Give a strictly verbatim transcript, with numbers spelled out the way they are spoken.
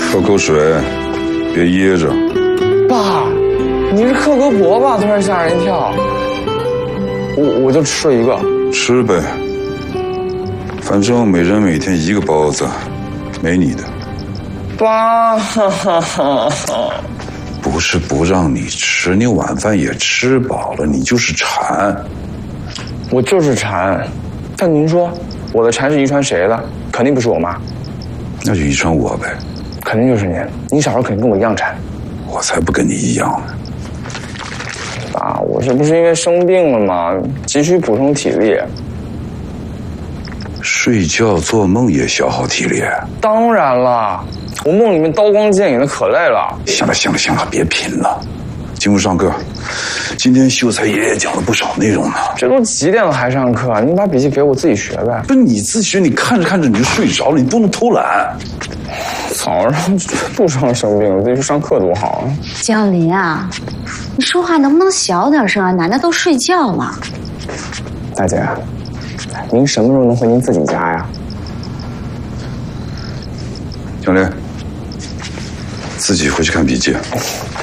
喝口水，别噎着。 爸，你是克格勃吧？突然吓人一跳。我我就吃了一个。 吃呗，反正每人每天一个包子，没你的。 爸，哈哈哈哈。 不是不让你吃，你晚饭也吃饱了，你就是馋。 我就是馋，但您说我的馋是遗传谁的？肯定不是我妈。 那就遗传我呗。 肯定就是您，您小时候肯定跟我一样馋。 我才不跟你一样呢。 爸，我这不是因为生病了吗？急需补充体力。 睡觉做梦也消耗体力。 当然了，我梦里面刀光剑影的可累了。 行了行了行了，别贫了，进屋上课。今天秀才爷爷讲了不少内容呢。 这都几点了还上课？您把笔记给我自己学呗。 不是你自己学，你看着看着你就睡着了，你不能偷懒。 早上不生生病，自己去上课多好啊！ 江林啊，你说话能不能小点声啊？奶奶都睡觉了。 大姐，您什么时候能回您自己家呀？ 小莲，自己回去看笔记。